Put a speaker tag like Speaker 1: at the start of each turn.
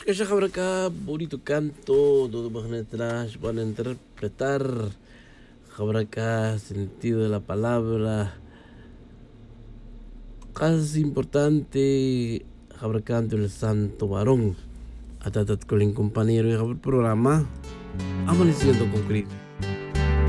Speaker 1: que ya habrá acá, bonito canto, todo más letras, van a interpretar, habrá acá sentido de la palabra, casi importante, habrá canto el santo varón, atatat con el compañero y el programa, amaneciendo con Cristo.